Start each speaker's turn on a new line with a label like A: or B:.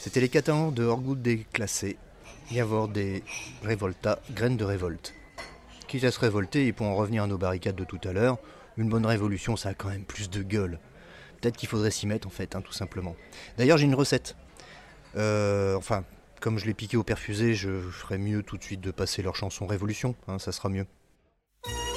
A: C'était les Catalans de Orgoud déclassés. Y avoir des révoltas, graines de révolte. Quitte à se révolter et pour en revenir à nos barricades de tout à l'heure, une bonne révolution ça a quand même plus de gueule. Peut-être qu'il faudrait s'y mettre en fait, tout simplement. D'ailleurs j'ai une recette. Enfin, comme je l'ai piqué au perfusé, je ferais mieux tout de suite de passer leur chanson Révolution, ça sera mieux.